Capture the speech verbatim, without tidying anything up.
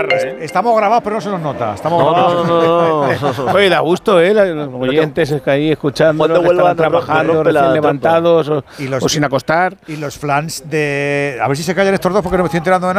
guitarra, ¿eh? Estamos grabados, pero no se nos nota. Estamos No, grabados. no, no, no. Oye, da gusto, ¿eh? Los oyentes es que ahí escuchando, que están trabajando, recién levantados o, y los, o sin acostar. Y los flans de... A ver si se callan estos dos porque no me estoy enterando de nada.